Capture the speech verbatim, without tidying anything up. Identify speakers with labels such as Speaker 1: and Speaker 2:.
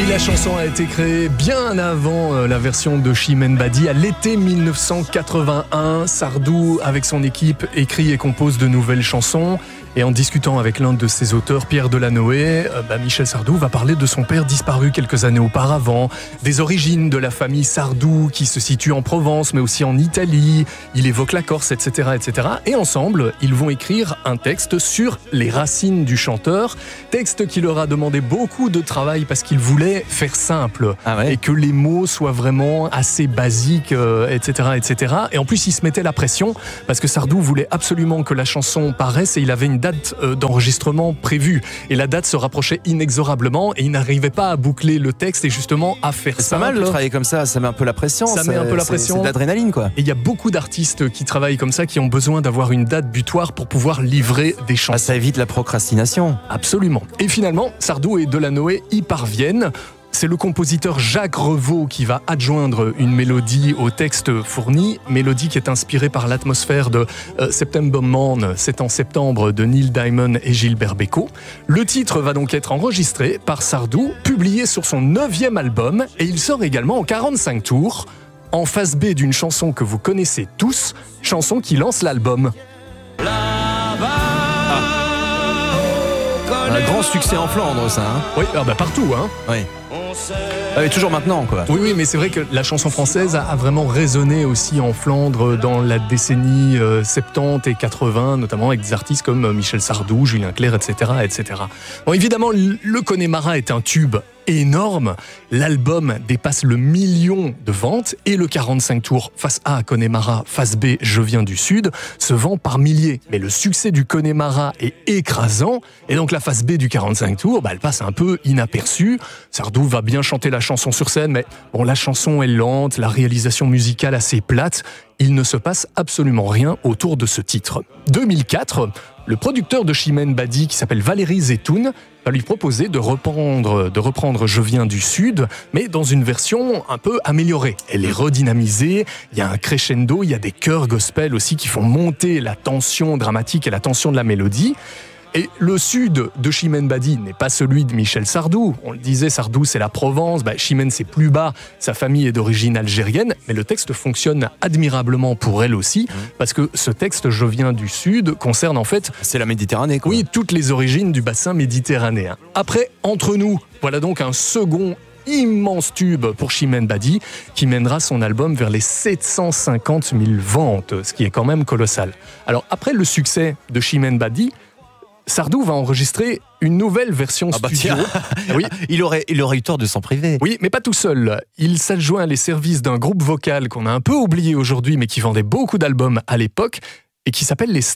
Speaker 1: Et la chanson a été créée bien avant euh, la version de Chimène Badi. À l'été mille neuf cent quatre-vingt-un, Sardou, avec son équipe, écrit et compose de nouvelles chansons. Et en discutant avec l'un de ses auteurs, Pierre Delanoë, euh, bah, Michel Sardou va parler de son père disparu quelques années auparavant, des origines de la famille Sardou qui se situe en Provence, mais aussi en Italie. Il évoque la Corse, et cetera, et cetera. Et ensemble, ils vont écrire un texte sur les racines du chanteur. Texte qui leur a demandé beaucoup de travail parce qu'il voulait faire simple
Speaker 2: ah ouais.
Speaker 1: et que les mots soient vraiment assez basiques, euh, et cetera, et cetera. Et en plus, il se mettait la pression parce que Sardou voulait absolument que la chanson paraisse et il avait une date d'enregistrement prévue. Et la date se rapprochait inexorablement et il n'arrivait pas à boucler le texte et justement à faire
Speaker 2: c'est
Speaker 1: simple.
Speaker 2: pas mal de travailler comme ça, ça met un peu la pression.
Speaker 1: Ça met un peu la pression.
Speaker 2: C'est de l'adrénaline, quoi.
Speaker 1: Et il y a beaucoup d'artistes qui travaillent comme ça, qui ont besoin d'avoir une date butoir pour pouvoir livrer des chansons.
Speaker 2: Ah, ça évite la procrastination.
Speaker 1: Absolument. Et finalement, Sardou et Delanoë y parviennent. C'est le compositeur Jacques Revaux qui va adjoindre une mélodie au texte fourni, mélodie qui est inspirée par l'atmosphère de euh, September Morn, c'est en septembre, de Neil Diamond et Gilbert Bécaud. Le titre va donc être enregistré par Sardou, publié sur son neuvième album, et il sort également en quarante-cinq tours, en face B d'une chanson que vous connaissez tous, chanson qui lance l'album.
Speaker 2: Un grand succès en Flandre, ça. Hein
Speaker 1: oui, ah bah partout, hein.
Speaker 2: Oui. Ah, mais toujours maintenant, quoi.
Speaker 1: Oui, oui, mais c'est vrai que la chanson française a vraiment résonné aussi en Flandre dans la décennie euh, soixante-dix et quatre-vingts, notamment avec des artistes comme Michel Sardou, Julien Clerc, et cetera, et cetera. Bon, évidemment, le Connemara est un tube énorme. L'album dépasse le million de ventes et le quarante-cinq tours face A, Connemara, face B, Je viens du Sud, se vend par milliers. Mais le succès du Connemara est écrasant et donc la face B du quarante-cinq tours, bah, elle passe un peu inaperçue. Sardou va bien chanter la chanson sur scène, mais bon, la chanson est lente, la réalisation musicale assez plate. Il ne se passe absolument rien autour de ce titre. deux mille quatre, le producteur de Chimène Badi, qui s'appelle Valérie Zetoun, va lui proposer de reprendre, de reprendre Je viens du Sud, mais dans une version un peu améliorée. Elle est redynamisée, il y a un crescendo, il y a des chœurs gospel aussi qui font monter la tension dramatique et la tension de la mélodie. Et le sud de Chimène Badi n'est pas celui de Michel Sardou. On le disait, Sardou, c'est la Provence, bah, Chimène, c'est plus bas, sa famille est d'origine algérienne, mais le texte fonctionne admirablement pour elle aussi, mmh. parce que ce texte, Je viens du Sud, concerne en fait...
Speaker 2: C'est la Méditerranée, quoi.
Speaker 1: Oui, toutes les origines du bassin méditerranéen. Après, Entre nous, voilà donc un second immense tube pour Chimène Badi, qui mènera son album vers les sept cent cinquante mille ventes, ce qui est quand même colossal. Alors, après le succès de Chimène Badi, Sardou va enregistrer une nouvelle version
Speaker 2: ah bah
Speaker 1: studio.
Speaker 2: Oui. il, aurait, il aurait eu tort de s'en priver.
Speaker 1: Oui, mais pas tout seul. Il s'adjoint les services d'un groupe vocal qu'on a un peu oublié aujourd'hui, mais qui vendait beaucoup d'albums à l'époque, et qui s'appelle les